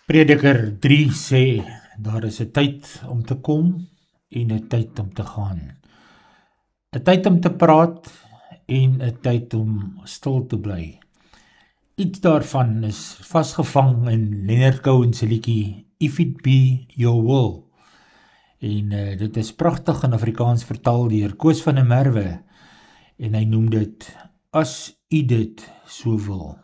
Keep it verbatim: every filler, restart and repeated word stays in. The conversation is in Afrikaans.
Prediker drie sê, daar is 'n tyd om te kom en 'n tyd om te gaan. 'n Tyd om te praat en 'n tyd om stil te bly. Iets daarvan is vasgevang in Leonard Cohen se liedjie If It Be Your Will. En uh, dit is pragtig in Afrikaans vertaal deur Koos van der Merwe en hy noem dit As U dit so wil.